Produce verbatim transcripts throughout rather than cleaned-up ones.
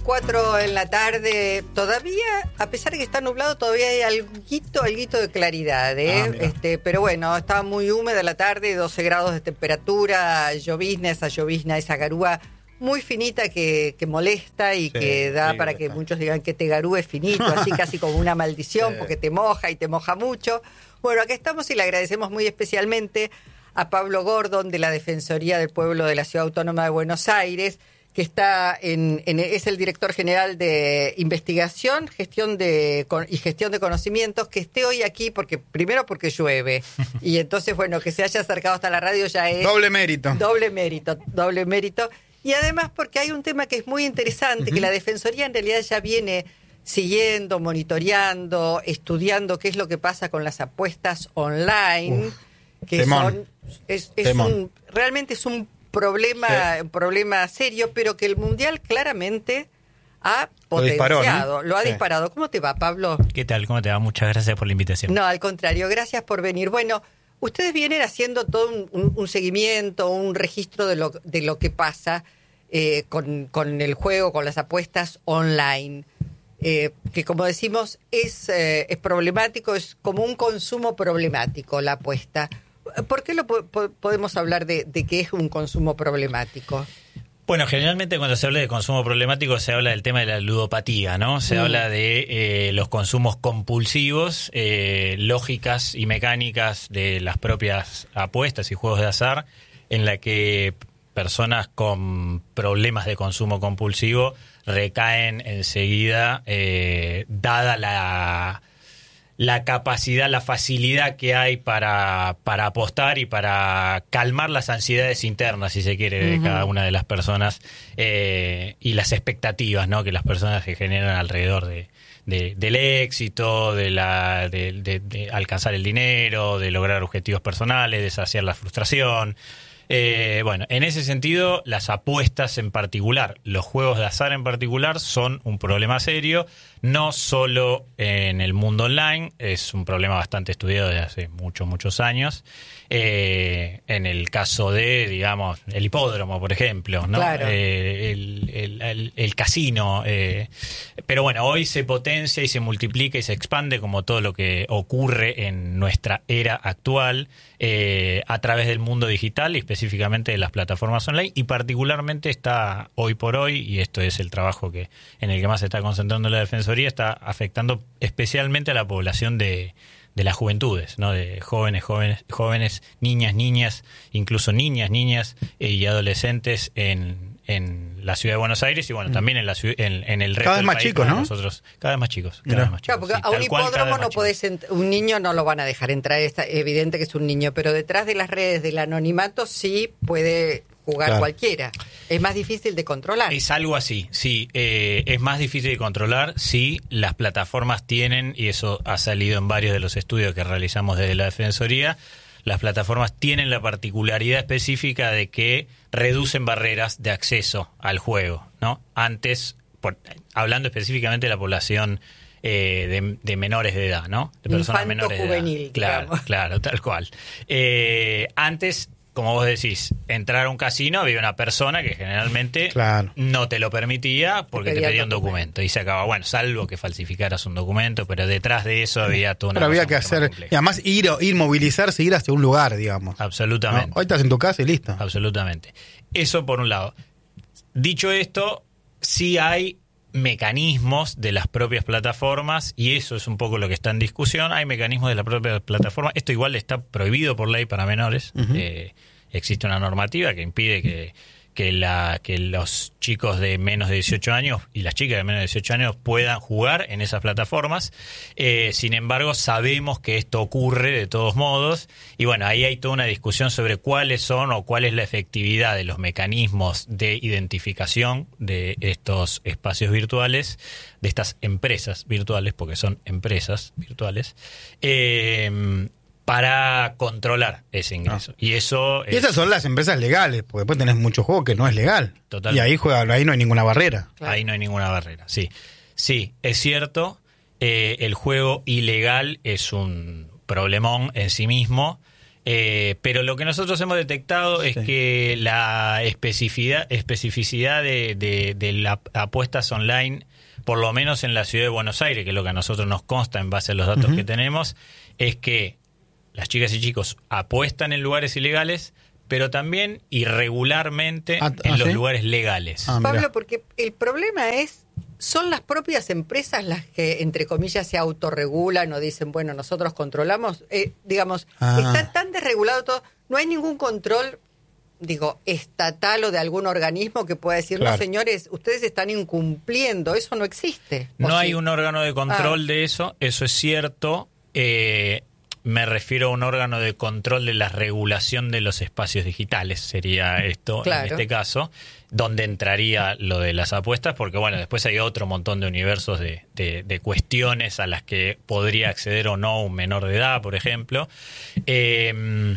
cuatro en la tarde. Todavía, a pesar de que está nublado, todavía hay alguito, alguito de claridad, ¿eh? Ah, este, pero bueno, estaba muy húmeda la tarde, doce grados de temperatura, llovizna, esa llovizna, esa garúa muy finita que, que molesta y sí, que da sí, para que está. Muchos digan que este garú es finito, así casi como una maldición, sí. Porque te moja y te moja mucho. Bueno, acá estamos y le agradecemos muy especialmente a Pablo Gordon de la Defensoría del Pueblo de la Ciudad Autónoma de Buenos Aires, que está en, en es el director general de investigación, gestión de y gestión de conocimientos, que esté hoy aquí porque primero porque llueve y entonces bueno que se haya acercado hasta la radio ya es doble mérito, doble mérito, doble mérito y además porque hay un tema que es muy interesante, uh-huh. que la Defensoría en realidad ya viene siguiendo, monitoreando, estudiando qué es lo que pasa con las apuestas online, Uf, que temón. son es, es un realmente es un problema, sí. un problema serio, pero que el Mundial claramente ha potenciado, lo, disparó, ¿no? lo ha sí. disparado. ¿Cómo te va, Pablo? ¿Qué tal? ¿Cómo te va? Muchas gracias por la invitación. No, al contrario, gracias por venir. Bueno, ustedes vienen haciendo todo un, un, un seguimiento, un registro de lo, de lo que pasa eh, con, con el juego, con las apuestas online, eh, que como decimos es, eh, es problemático, es como un consumo problemático la apuesta. ¿Por qué lo po- po- podemos hablar de, de que es un consumo problemático? Bueno, generalmente cuando se habla de consumo problemático se habla del tema de la ludopatía, ¿no? Se mm. habla de eh, los consumos compulsivos, eh, lógicas y mecánicas de las propias apuestas y juegos de azar, en la que personas con problemas de consumo compulsivo recaen enseguida, eh, dada la... la capacidad, la facilidad que hay para, para apostar y para calmar las ansiedades internas, si se quiere, de uh-huh. cada una de las personas eh, y las expectativas, ¿no? que las personas se generan alrededor de, de, del éxito, de, la, de, de, de alcanzar el dinero, de lograr objetivos personales, de saciar la frustración. Eh, bueno, en ese sentido, las apuestas en particular, los juegos de azar en particular, son un problema serio, no solo en el mundo online, es un problema bastante estudiado desde hace muchos, muchos años. Eh, en el caso de, digamos, el hipódromo, por ejemplo, ¿no? Claro. Eh, el, el, el, el casino. Eh, pero bueno, hoy se potencia y se multiplica y se expande como todo lo que ocurre en nuestra era actual eh, a través del mundo digital y específicamente de las plataformas online, y particularmente está hoy por hoy, y esto es el trabajo que en el que más se está concentrando la Defensoría, está afectando especialmente a la población de de las juventudes, ¿no? De jóvenes, jóvenes, jóvenes, niñas, niñas, incluso niñas, niñas y adolescentes en, en la ciudad de Buenos Aires y bueno, mm. también en la ciudad, en, en el resto cada del vez más país, chicos, ¿no? Nosotros, cada vez más chicos, cada vez más chicos. Claro, porque sí, a un hipódromo no podés ent- un niño no lo van a dejar entrar, es evidente que es un niño, pero detrás de las redes del anonimato sí puede jugar claro. cualquiera. Es más difícil de controlar. Es algo así, sí. Eh, es más difícil de controlar, sí. Las plataformas tienen, y eso ha salido en varios de los estudios que realizamos desde la Defensoría, las plataformas tienen la particularidad específica de que reducen barreras de acceso al juego, ¿no? Antes, por, hablando específicamente de la población eh, de, de menores de edad, ¿no? De personas Infanto menores juvenil, de edad. Claro, digamos. claro, tal cual. Eh, antes, como vos decís, entrar a un casino había una persona que generalmente claro. no te lo permitía porque te pedía, te pedía un documento. documento y se acaba, bueno, salvo que falsificaras un documento, pero detrás de eso había toda una pero había que hacer, y además ir, ir movilizarse, ir hacia un lugar, digamos. Absolutamente. ¿No? Hoy estás en tu casa y listo. Absolutamente. Eso por un lado. Dicho esto, sí hay mecanismos de las propias plataformas, y eso es un poco lo que está en discusión. Hay mecanismos de la propia plataforma. Esto igual está prohibido por ley para menores. Uh-huh. Eh, existe una normativa que impide que, que, la, que los chicos de menos de dieciocho años y las chicas de menos de dieciocho años puedan jugar en esas plataformas. Eh, sin embargo, sabemos que esto ocurre de todos modos. Y bueno, ahí hay toda una discusión sobre cuáles son o cuál es la efectividad de los mecanismos de identificación de estos espacios virtuales, de estas empresas virtuales, porque son empresas virtuales, eh, para controlar ese ingreso. Ah. Y eso y esas es, son las empresas legales, porque después tenés mucho juego que no es legal. Totalmente. Y ahí juega, ahí no hay ninguna barrera. Claro. Ahí no hay ninguna barrera, sí. Sí, es cierto, eh, el juego ilegal es un problemón en sí mismo. Eh, pero lo que nosotros hemos detectado es sí. que la especificidad, especificidad de, de, de las apuestas online, por lo menos en la ciudad de Buenos Aires, que es lo que a nosotros nos consta en base a los datos uh-huh. que tenemos, es que las chicas y chicos apuestan en lugares ilegales, pero también irregularmente ah, en ah, los ¿sí? lugares legales. Ah, Pablo, porque el problema es, son las propias empresas las que, entre comillas, se autorregulan o dicen, bueno, nosotros controlamos, eh, digamos, ah. está tan desregulado todo, no hay ningún control, digo, estatal o de algún organismo que pueda decir, claro. no, señores, ustedes están incumpliendo, eso no existe. No sí? hay un órgano de control ah. de eso, eso es cierto, eh... me refiero a un órgano de control de la regulación de los espacios digitales, sería esto claro. en este caso, donde entraría lo de las apuestas, porque bueno, después hay otro montón de universos de, de, de cuestiones a las que podría acceder o no un menor de edad, por ejemplo. Eh,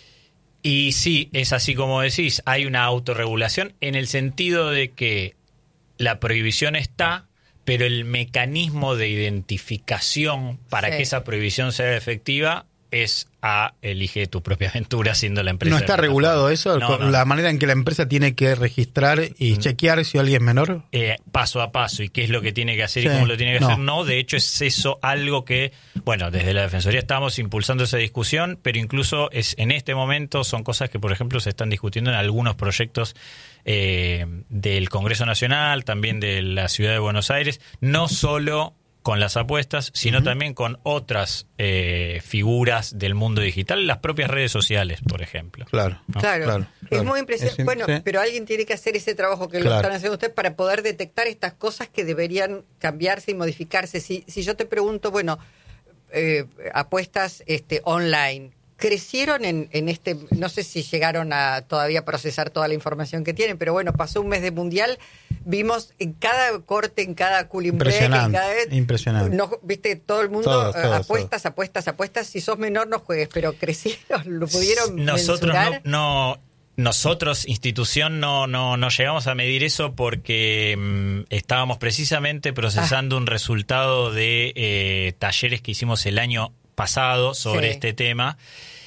y sí, es así como decís, hay una autorregulación en el sentido de que la prohibición está, pero el mecanismo de identificación para sí. que esa prohibición sea efectiva es a elige tu propia aventura siendo la empresa. ¿No está regulado eso? No, no. ¿La manera en que la empresa tiene que registrar y chequear si alguien es menor? Eh, paso a paso, y qué es lo que tiene que hacer sí. y cómo lo tiene que no. hacer. No, de hecho es eso algo que, bueno, desde la Defensoría estamos impulsando esa discusión, pero incluso es en este momento son cosas que, por ejemplo, se están discutiendo en algunos proyectos eh, del Congreso Nacional, también de la Ciudad de Buenos Aires, no solo con las apuestas, sino uh-huh. también con otras eh, figuras del mundo digital, las propias redes sociales, por ejemplo. Claro, ¿no? claro. claro. Es claro. muy impresionante. Es, bueno, sí. pero alguien tiene que hacer ese trabajo que claro. lo están haciendo ustedes para poder detectar estas cosas que deberían cambiarse y modificarse. Si, si yo te pregunto, bueno, eh, apuestas este, online, crecieron en, en este, no sé si llegaron a todavía procesar toda la información que tienen, pero bueno, pasó un mes de mundial, vimos en cada corte, en cada cooling break, en cada vez, impresionante. No, viste, todo el mundo todos, todos, apuestas, todos. apuestas, apuestas, si sos menor no juegues, pero crecieron, lo pudieron Nosotros mensurar. no, no Nosotros, institución, no, no, no llegamos a medir eso porque mmm, estábamos precisamente procesando ah. un resultado de eh, talleres que hicimos el año pasado sobre sí. este tema.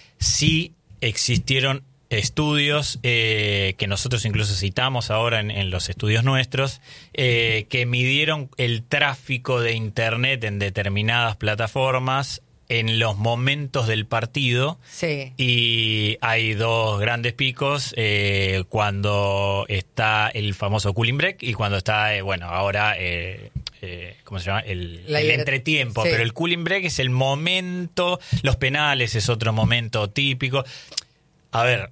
Sí existieron estudios eh, que nosotros incluso citamos ahora en, en los estudios nuestros eh, que midieron el tráfico de internet en determinadas plataformas en los momentos del partido sí. y hay dos grandes picos eh, cuando está el famoso cooling break y cuando está, eh, bueno, ahora eh, eh, ¿cómo se llama? El, el entretiempo, sí. pero el cooling break es el momento, los penales es otro momento típico. A ver,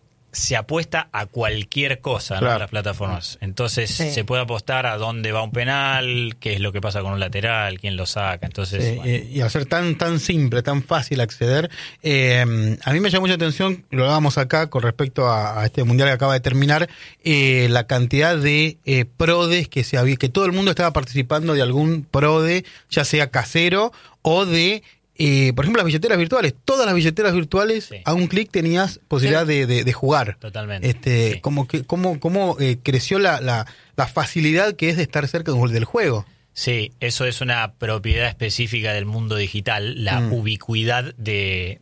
se apuesta a cualquier cosa, claro, ¿no? En las plataformas. Entonces sí. se puede apostar a dónde va un penal, qué es lo que pasa con un lateral, quién lo saca. Entonces, sí, bueno. y al ser tan tan simple, tan fácil acceder, eh, a mí me llama mucha atención, lo hagamos acá con respecto a, a este mundial que acaba de terminar, eh, la cantidad de eh, prodes que se había, que todo el mundo estaba participando de algún prode, ya sea casero o de Eh, por ejemplo, las billeteras virtuales. Todas las billeteras virtuales, sí. a un clic tenías posibilidad sí. de, de, de jugar. Totalmente. Este, sí. Como que, cómo, cómo eh, creció la, la, la facilidad que es de estar cerca del juego. Sí, eso es una propiedad específica del mundo digital, la mm. ubicuidad de,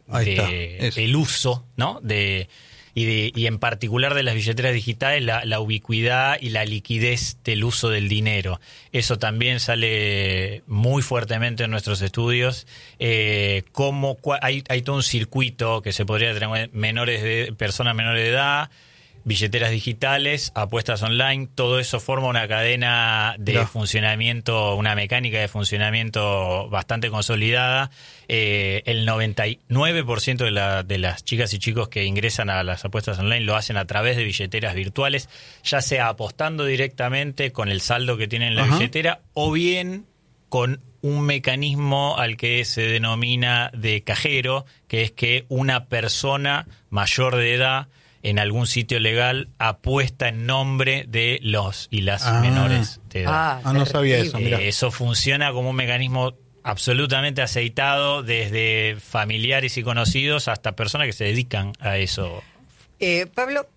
de del uso, ¿no? De Y, de, y en particular de las billeteras digitales, la, la ubicuidad y la liquidez del uso del dinero. Eso también sale muy fuertemente en nuestros estudios. Eh, cómo, hay, hay todo un circuito que se podría tener menores de, personas menores de edad, billeteras digitales, apuestas online, todo eso forma una cadena de no. funcionamiento, una mecánica de funcionamiento bastante consolidada. Eh, el noventa y nueve por ciento de, la, de las chicas y chicos que ingresan a las apuestas online lo hacen a través de billeteras virtuales, ya sea apostando directamente con el saldo que tienen en la Ajá. billetera o bien con un mecanismo al que se denomina de cajero, que es que una persona mayor de edad en algún sitio legal apuesta en nombre de los y las ah, menores de edad. Ah, ah no sabía eso. Eh, eso funciona como un mecanismo absolutamente aceitado desde familiares y conocidos hasta personas que se dedican a eso. Eh, Pablo,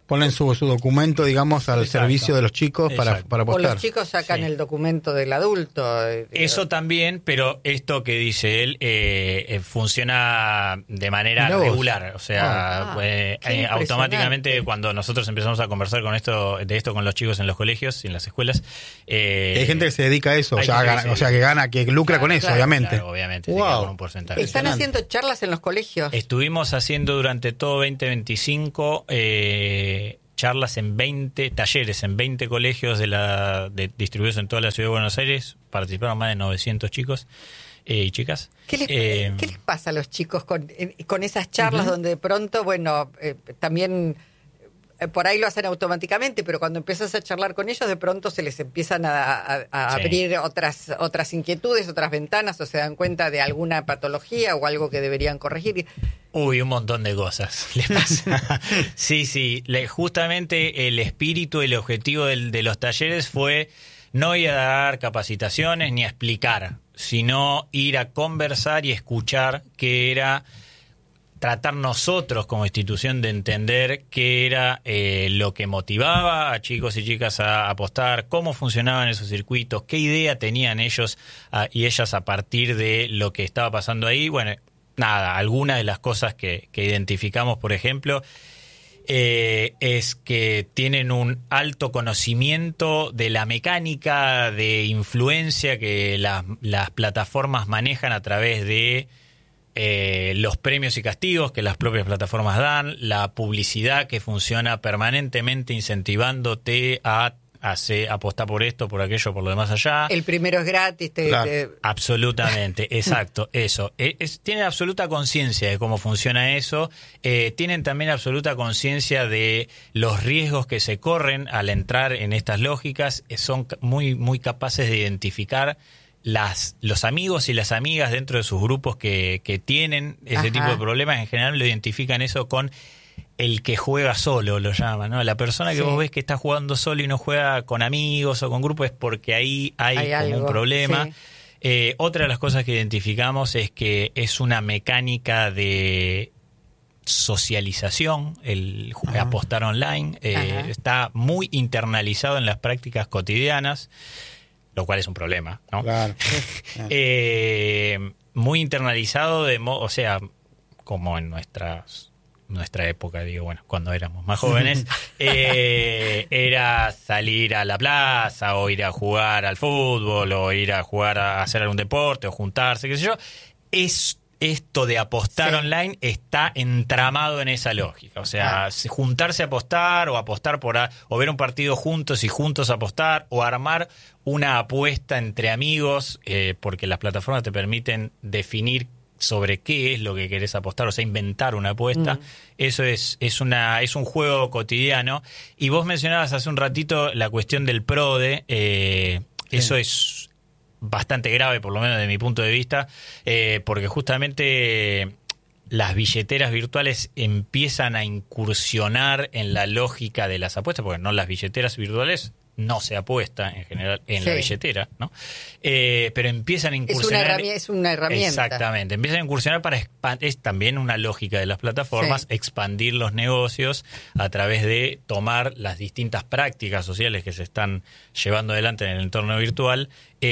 Ponen su, su documento, digamos, al Exacto. servicio de los chicos para, para apostar. O los chicos sacan Sí. el documento del adulto. Eso también, pero esto que dice él eh, eh, funciona de manera Mirá vos. regular. O sea, Ah, eh, qué eh, automáticamente impresionante. cuando nosotros empezamos a conversar con esto de esto con los chicos en los colegios y en las escuelas. Eh, Hay gente que se dedica a eso, o hay sea, gente que gana- se o sea, que dedica. gana, que lucra Claro, con eso, claro, obviamente. Claro, obviamente, se Wow. queda con un porcentaje. Están haciendo charlas en los colegios. Estuvimos haciendo durante todo veinte veinticinco eh, charlas en veinte, talleres en veinte colegios de la de, distribuidos en toda la ciudad de Buenos Aires. Participaron más de novecientos chicos eh, y chicas. ¿Qué les, Eh, ¿Qué les pasa a los chicos con, en- con esas charlas donde de pronto, bueno, eh, también eh, por ahí lo hacen automáticamente, pero cuando empiezas a charlar con ellos, de pronto se les empiezan a, a- a Sí. abrir otras otras inquietudes, otras ventanas, o se dan cuenta de alguna patología o algo que deberían corregir? Uy, un montón de cosas les pasa. Sí, sí, le- justamente el espíritu, el objetivo del- de los talleres fue no ir a dar capacitaciones ni a explicar, sino ir a conversar y escuchar, que era tratar nosotros como institución de entender qué era eh, lo que motivaba a chicos y chicas a apostar, cómo funcionaban esos circuitos, qué idea tenían ellos ah, y ellas a partir de lo que estaba pasando ahí. Bueno, nada, algunas de las cosas que, que identificamos, por ejemplo, eh, es que tienen un alto conocimiento de la mecánica de influencia que las, las plataformas manejan a través de eh, los premios y castigos que las propias plataformas dan, la publicidad que funciona permanentemente incentivándote a hacer, apostar por esto, por aquello, por lo demás allá. El primero es gratis. Te, Claro. te- Absolutamente, exacto, eso. Es, es- tienen absoluta conciencia de cómo funciona eso, eh, tienen también absoluta conciencia de los riesgos que se corren al entrar en estas lógicas, eh, son ca- muy, muy capaces de identificar las, los amigos y las amigas dentro de sus grupos que, que tienen ese Ajá. tipo de problemas. En general lo identifican eso con el que juega solo, lo llaman, ¿no? La persona que Sí. vos ves que está jugando solo y no juega con amigos o con grupos es porque ahí hay, Hay como algo, un problema. sí. Eh, otra de las cosas que identificamos es que es una mecánica de socialización, el ju- Ajá. apostar online, eh, Ajá. está muy internalizado en las prácticas cotidianas, lo cual es un problema, ¿no? Claro. Eh, muy internalizado, de mo- o sea, como en nuestras nuestra época, digo, bueno, cuando éramos más jóvenes, eh, era salir a la plaza o ir a jugar al fútbol o ir a jugar a hacer algún deporte o juntarse, qué sé yo. Es esto de apostar Sí. online está entramado en esa lógica. O sea, Ah. se- juntarse a apostar o apostar por a- o ver un partido juntos y juntos apostar o armar una apuesta entre amigos, eh, porque las plataformas te permiten definir sobre qué es lo que querés apostar, o sea, inventar una apuesta. Mm. Eso es, es una, es un juego cotidiano. Y vos mencionabas hace un ratito la cuestión del PRODE, eh, Sí. eso es bastante grave, por lo menos de mi punto de vista, eh, porque justamente las billeteras virtuales empiezan a incursionar en la lógica de las apuestas, porque no las billeteras virtuales no se apuesta en general en la Sí. billetera, ¿no? Eh, pero empiezan a es, una incursionar. herramienta, es una herramienta. Exactamente, empiezan a incursionar para expan- es también una lógica de las plataformas, Sí. expandir los negocios a través de tomar las distintas prácticas sociales que se están llevando adelante en el entorno virtual.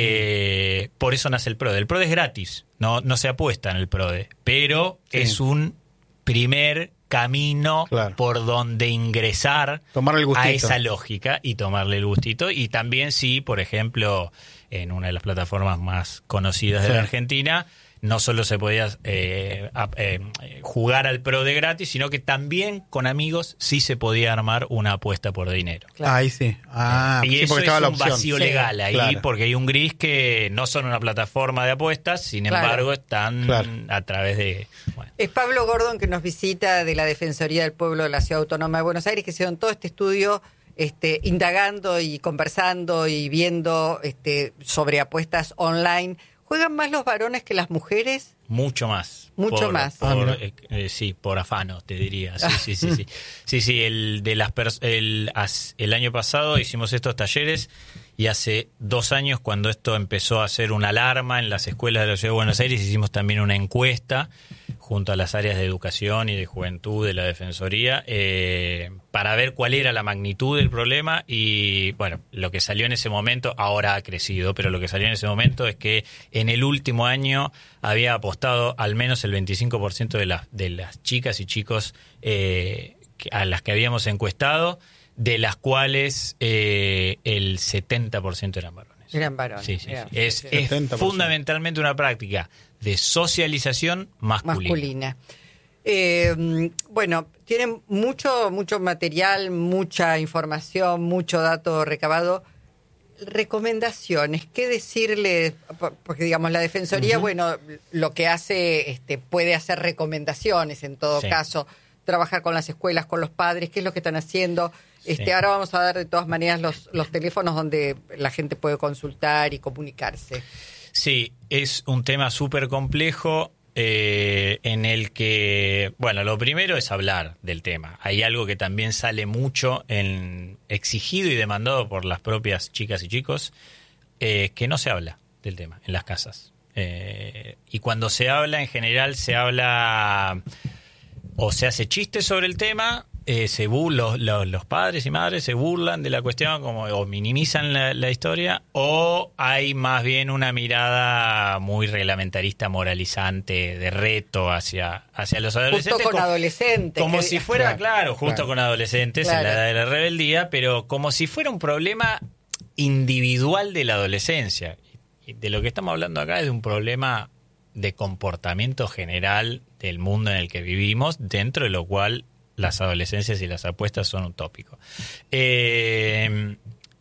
Eh, por eso nace el PRODE. El PRODE es gratis, no, no se apuesta en el PRODE, pero Sí. es un primer camino Claro. por donde ingresar Tomarle el gustito. a esa lógica y tomarle el gustito. Y también si, por ejemplo, en una de las plataformas más conocidas de Sí. la Argentina, no solo se podía eh, a- eh, jugar al pro de gratis, sino que también con amigos sí se podía armar una apuesta por dinero. Claro. Ahí sí. Ah, y sí, eso porque es estaba la un opción. vacío Sí, legal ahí, claro. porque hay un gris que no son una plataforma de apuestas, sin Claro. embargo están Claro. a través de... Bueno, Es Pablo Gordon, que nos visita de la Defensoría del Pueblo de la Ciudad Autónoma de Buenos Aires, que hicieron todo este estudio este, indagando y conversando y viendo este, sobre apuestas online. ¿Juegan más los varones que las mujeres? mucho más. Mucho Por- más. por, Ah, mira. eh, eh, sí, por afano, te diría. Sí, sí, sí. Sí, sí, sí el, de las pers- el, as- el año pasado hicimos estos talleres y hace dos años, cuando esto empezó a ser una alarma en las escuelas de la Ciudad de Buenos Aires, hicimos también una encuesta junto a las áreas de educación y de juventud de la Defensoría, eh, para ver cuál era la magnitud del problema y, bueno, lo que salió en ese momento, ahora ha crecido, pero lo que salió en ese momento es que en el último año había apostado al menos el veinticinco por ciento de las, de las chicas y chicos eh, a las que habíamos encuestado, de las cuales eh, el setenta por ciento eran varones. Eran varones. Sí, sí, Era, sí. Es, es fundamentalmente una práctica de socialización masculina. masculina. Eh, bueno, tienen mucho, mucho material, mucha información, mucho dato recabado. Recomendaciones, ¿qué decirle? Porque digamos, la Defensoría, uh-huh. bueno, lo que hace, este, puede hacer recomendaciones en todo sí. caso, trabajar con las escuelas, con los padres, qué es lo que están haciendo. Este, sí. Ahora vamos a dar de todas maneras los, los teléfonos donde la gente puede consultar y comunicarse. Sí, es un tema súper complejo eh, en el que, bueno, lo primero es hablar del tema. Hay algo que también sale mucho, en, exigido y demandado por las propias chicas y chicos, eh, que no se habla del tema en las casas. Eh, y cuando se habla, en general, se habla o se hace chistes sobre el tema. Eh, se bur- los, los, los padres y madres se burlan de la cuestión como, o minimizan la, la historia, o hay más bien una mirada muy reglamentarista, moralizante, de reto hacia, hacia los adolescentes. Justo con como, adolescentes. Como que, si fuera, claro, claro justo claro. con adolescentes claro. en la edad de la rebeldía, pero como si fuera un problema individual de la adolescencia. Y de lo que estamos hablando acá es de un problema de comportamiento general del mundo en el que vivimos, dentro de lo cual las adolescencias y las apuestas son un tópico. Eh,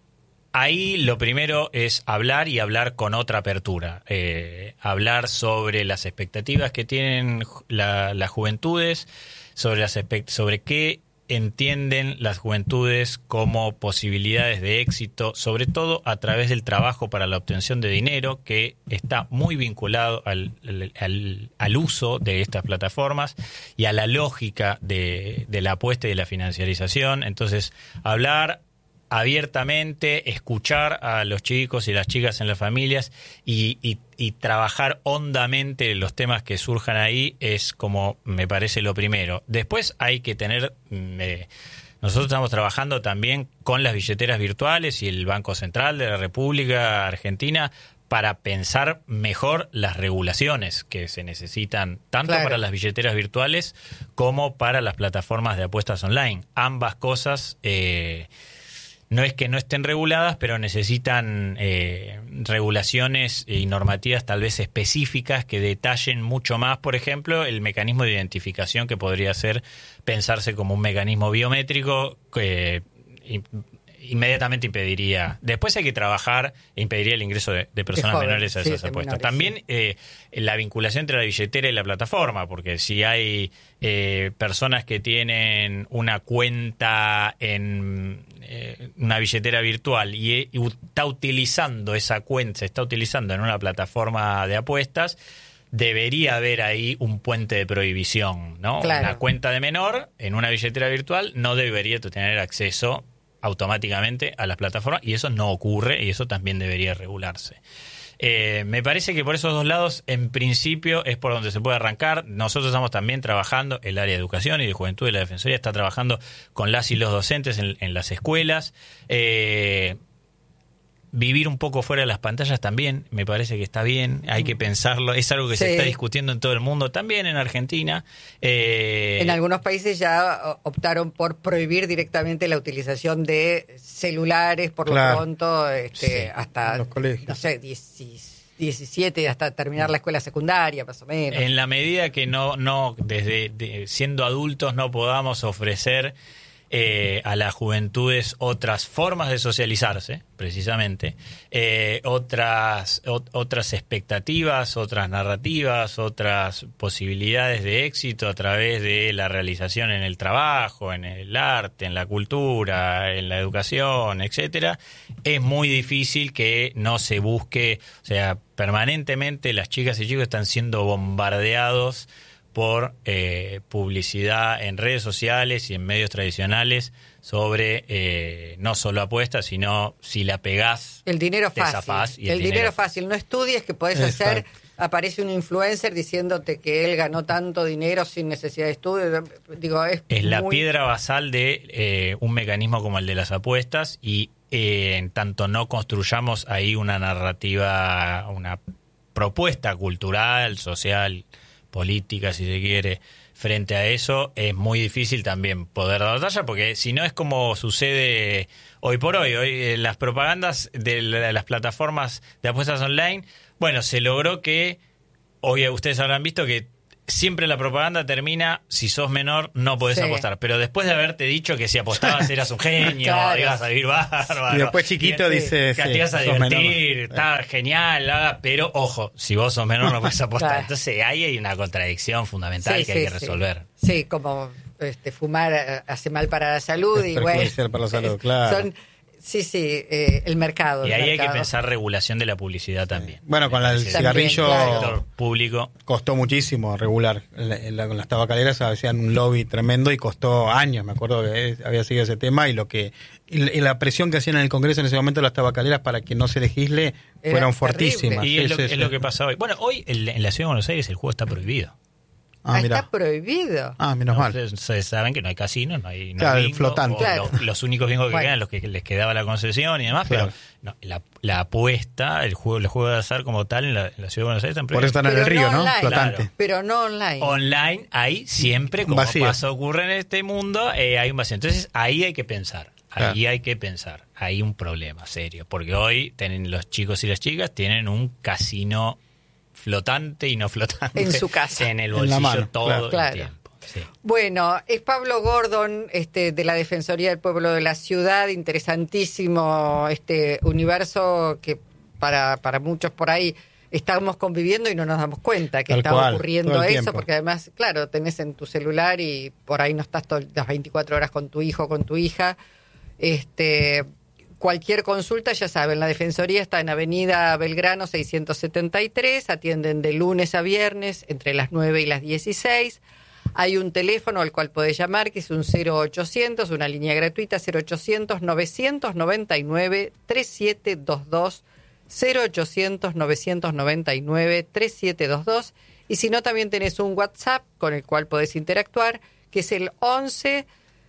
ahí lo primero es hablar y hablar con otra apertura. Eh, hablar sobre las expectativas que tienen la, las juventudes, sobre, las expect- sobre qué entienden las juventudes como posibilidades de éxito, sobre todo a través del trabajo para la obtención de dinero, que está muy vinculado al, al, al uso de estas plataformas y a la lógica de, de la apuesta y de la financiarización. Entonces, hablar abiertamente, escuchar a los chicos y las chicas en las familias y, y, y trabajar hondamente los temas que surjan ahí es como me parece lo primero. Después hay que tener... Eh, nosotros estamos trabajando también con las billeteras virtuales y el Banco Central de la República Argentina para pensar mejor las regulaciones que se necesitan tanto claro. para las billeteras virtuales como para las plataformas de apuestas online. Ambas cosas... Eh, No es que no estén reguladas, pero necesitan eh, regulaciones y normativas tal vez específicas que detallen mucho más, por ejemplo, el mecanismo de identificación que podría ser pensarse como un mecanismo biométrico que eh, inmediatamente impediría. Después hay que trabajar e impediría el ingreso de, de personas joven, menores a esas sí, apuestas. Menores, También sí. eh, la vinculación entre la billetera y la plataforma, porque si hay eh, personas que tienen una cuenta en eh, una billetera virtual y, y está utilizando esa cuenta, se está utilizando en una plataforma de apuestas, debería haber ahí un puente de prohibición, ¿no? Claro. Una cuenta de menor en una billetera virtual no debería tener acceso automáticamente a las plataformas, y eso no ocurre, y eso también debería regularse. Eh, me parece que por esos dos lados, en principio, es por donde se puede arrancar. Nosotros estamos también trabajando, el área de educación y de juventud de la Defensoría está trabajando con las y los docentes en, en las escuelas. Eh, Vivir un poco fuera de las pantallas también me parece que está bien, hay que pensarlo, es algo que sí. se está discutiendo en todo el mundo, también en Argentina. Eh... En algunos países ya optaron por prohibir directamente la utilización de celulares, por claro. lo pronto, este, sí. hasta, los colegios. no sé, diecisiete, hasta terminar la escuela secundaria, más o menos. En la medida que no, no desde de, siendo adultos no podamos ofrecer Eh, a las juventudes otras formas de socializarse, precisamente, eh, otras o, otras expectativas, otras narrativas, otras posibilidades de éxito a través de la realización en el trabajo, en el arte, en la cultura, en la educación, etcétera. Es muy difícil que no se busque, o sea, permanentemente las chicas y chicos están siendo bombardeados por eh, publicidad en redes sociales y en medios tradicionales sobre eh, no solo apuestas, sino si la pegás, el dinero fácil. Y el, el dinero, dinero fácil. No estudies que podés Exacto. hacer aparece un influencer diciéndote que él ganó tanto dinero sin necesidad de estudio. Digo, es, es la muy... piedra basal de eh, un mecanismo como el de las apuestas y eh, en tanto no construyamos ahí una narrativa, una propuesta cultural, social, política, si se quiere, frente a eso, es muy difícil también poder dar batalla, porque si no es como sucede hoy por hoy. Hoy eh, las propagandas de la, las plataformas de apuestas online, bueno, se logró que, hoy ustedes habrán visto que siempre la propaganda termina, si sos menor no podés sí. apostar, pero después de haberte dicho que si apostabas eras un genio, claro. ibas a vivir bárbaro. Y después chiquito y, dice... Que sí, te ibas a divertir, está genial, pero ojo, si vos sos menor no podés apostar. Claro. Entonces ahí hay una contradicción fundamental sí, que sí, hay que resolver. Sí, sí como este, fumar hace mal para la salud y bueno... para la salud, claro. Son, Sí, sí, eh, el mercado. Y el ahí mercado. hay que pensar regulación de la publicidad también. Bueno, con la, el cigarrillo claro. público costó muchísimo regular. La, la, con las tabacaleras hacían un lobby tremendo y costó años. Me acuerdo que había seguido ese tema y lo que y la presión que hacían en el Congreso en ese momento las tabacaleras para que no se legisle Era fueron fuertísimas. Y es, sí, lo, sí, es sí. lo que pasa hoy. Bueno, hoy en la Ciudad de Buenos Aires el juego está prohibido. Ah, ah, está prohibido. Ah, menos no, mal. Ustedes saben que no hay casinos, no hay, no claro, hay bingo, flotante. Claro. Los, los únicos bingos que bueno. quedan los que les quedaba la concesión y demás, claro. pero no, la, la apuesta, el juego, el juego de azar como tal en la, en la Ciudad de Buenos Aires están Por eso están en el río, ¿no? ¿no? Flotante. Claro. Pero no online. Online, ahí siempre, como vacío. pasa, ocurre en este mundo, eh, hay un vacío. Entonces ahí hay que pensar. Ahí claro. hay que pensar. Hay un problema serio. Porque hoy tienen los chicos y las chicas tienen un casino flotante y no flotante en su casa, en el bolsillo en la mano, todo claro. el claro. tiempo. Sí. Bueno, es Pablo Gordon, este, de la Defensoría del Pueblo de la Ciudad, interesantísimo este universo que para, para muchos por ahí estamos conviviendo y no nos damos cuenta que Tal está cual, ocurriendo eso, tiempo. porque además, claro, tenés en tu celular y por ahí no estás todas las veinticuatro horas con tu hijo o con tu hija. Este... Cualquier consulta, ya saben, la Defensoría está en Avenida Belgrano seiscientos setenta y tres, atienden de lunes a viernes entre las nueve y las dieciséis. Hay un teléfono al cual podés llamar, que es un cero ochocientos, una línea gratuita, cero ochocientos, novecientos noventa y nueve, treinta y siete veintidós, cero ochocientos, novecientos noventa y nueve, treinta y siete veintidós. Y si no, también tenés un WhatsApp con el cual podés interactuar, que es el once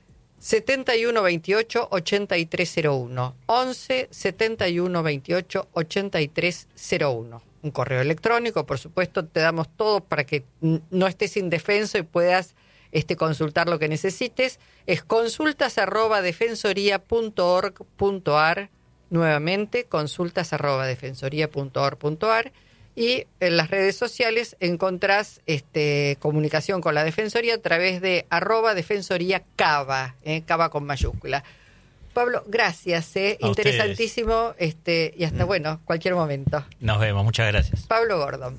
setenta y uno veintiocho ochenta y tres cero uno. once setenta y uno veintiocho ochenta y tres cero uno. Un correo electrónico, por supuesto, te damos todo para que no estés indefenso y puedas este, consultar lo que necesites. Es consultas arroba defensoría punto org punto ar. Nuevamente, consultas arroba defensoría punto org punto ar. Y en las redes sociales encontrás este, comunicación con la Defensoría a través de arroba Defensoría Cava, eh, Cava con mayúscula. Pablo, gracias, eh, interesantísimo este, y hasta, mm. bueno, cualquier momento. Nos vemos, muchas gracias. Pablo Gordon.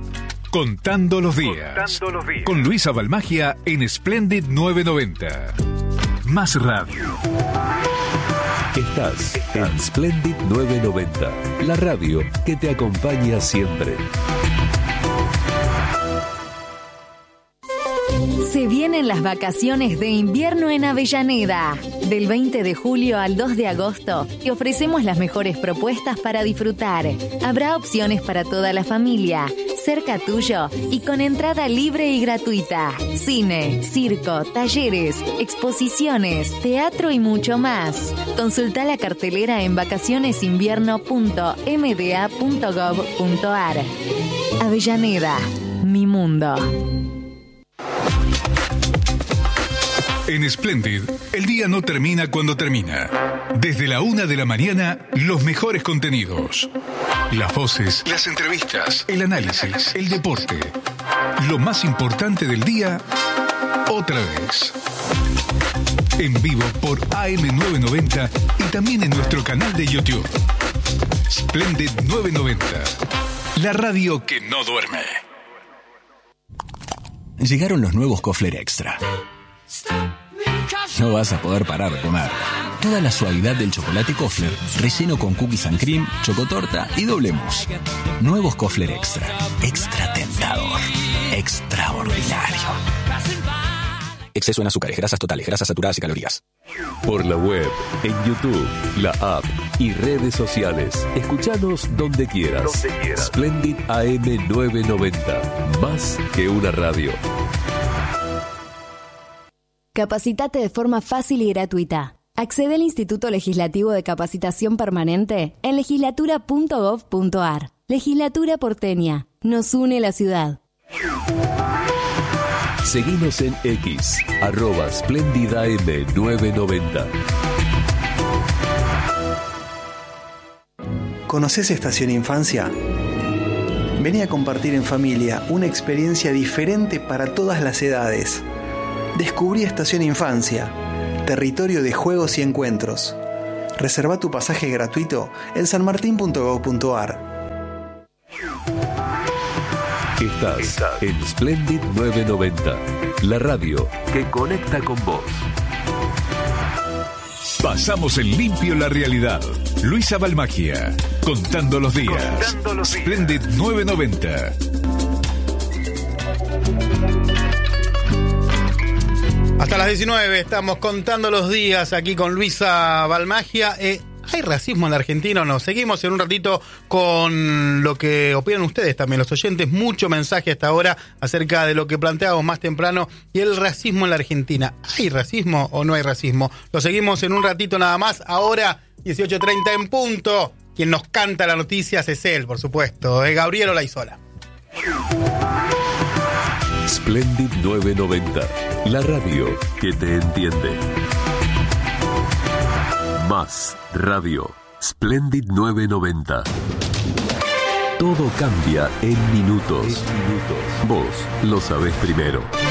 Contando los días, Contando los días. Con Luisa Balmagia en Splendid novecientos noventa. Más radio. Estás en Splendid novecientos noventa, la radio que te acompaña siempre. Se vienen las vacaciones de invierno en Avellaneda. Del veinte de julio al dos de agosto te ofrecemos las mejores propuestas para disfrutar. Habrá opciones para toda la familia, cerca tuyo y con entrada libre y gratuita. Cine, circo, talleres, exposiciones, teatro y mucho más. Consulta la cartelera en vacacionesinvierno punto m d a punto gov punto ar. Avellaneda, mi mundo. En Splendid, el día no termina cuando termina. Desde la una de la mañana, los mejores contenidos. Las voces, las entrevistas, el análisis, el deporte. Lo más importante del día, otra vez. En vivo por A M novecientos noventa y también en nuestro canal de YouTube. Splendid novecientos noventa, la radio que no duerme. Llegaron los nuevos Kofler Extra. No vas a poder parar de comer. Toda la suavidad del chocolate Kofler, relleno con cookies and cream, chocotorta y doble mousse. Nuevos Kofler Extra. Extra tentador. Extraordinario. Exceso en azúcares, grasas totales, grasas saturadas y calorías. Por la web, en YouTube, la app y redes sociales. Escuchanos donde quieras. Donde quieras. Splendid A M novecientos noventa. Más que una radio. Capacitate de forma fácil y gratuita. Accede al Instituto Legislativo de Capacitación Permanente en legislatura punto gov punto ar. Legislatura porteña. Nos une la ciudad. Seguinos en X, arroba Splendid A M novecientos noventa. ¿Conoces Estación Infancia? Vení a compartir en familia una experiencia diferente para todas las edades. Descubrí Estación Infancia, territorio de juegos y encuentros. Reserva tu pasaje gratuito en sanmartin punto gov punto ar. Estás, Estás en Splendid novecientos noventa, la radio que conecta con vos. Pasamos en limpio la realidad. Luisa Balmagia, contando los días. Contando los días. Splendid novecientos noventa. Hasta las diecinueve estamos contando los días aquí con Luisa Balmagia. Eh, ¿Hay racismo en la Argentina o no? Seguimos en un ratito con lo que opinan ustedes también, los oyentes. Mucho mensaje hasta ahora acerca de lo que planteábamos más temprano y el racismo en la Argentina. ¿Hay racismo o no hay racismo? Lo seguimos en un ratito nada más. Ahora, dieciocho treinta en punto. Quien nos canta las noticias es él, por supuesto, es Gabriel Olaizola. Splendid novecientos noventa, la radio que te entiende. Más radio. Splendid novecientos noventa. Todo cambia en minutos. Vos lo sabés primero.